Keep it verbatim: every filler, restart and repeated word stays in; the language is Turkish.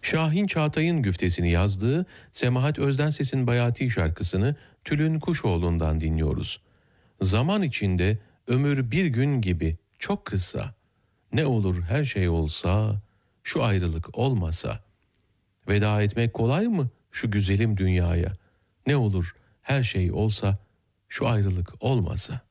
Şahin Çağatay'ın güftesini yazdığı Semahat Özdenses'in Bayati şarkısını Tülin Kuşoğlu'ndan dinliyoruz. Zaman içinde ömür bir gün gibi çok kısa. Ne olur her şey olsa, şu ayrılık olmasa. Veda etmek kolay mı şu güzelim dünyaya? Ne olur her şey olsa, şu ayrılık olmasa.